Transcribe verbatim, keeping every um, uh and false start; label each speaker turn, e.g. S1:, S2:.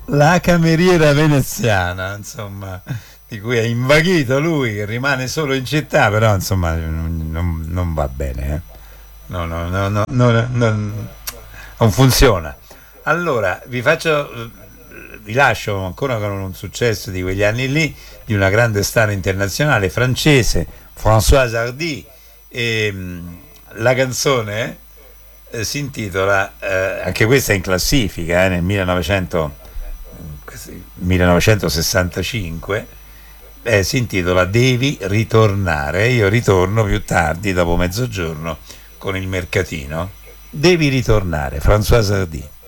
S1: la cameriera veneziana, insomma, di cui è invaghito lui, che rimane solo in città, però insomma non, non- non va bene, eh. No, no, no, no, no, no, non non funziona. Allora, vi faccio, vi lascio ancora con un successo di quegli anni lì, di una grande star internazionale francese, Françoise Hardy, e mh, la canzone eh, si intitola, eh, anche questa è in classifica, eh, nel millenovecento, millenovecentosessantacinque, eh, si intitola Devi ritornare. Io ritorno più tardi, dopo mezzogiorno, con il mercatino. Devi ritornare, Françoise Hardy.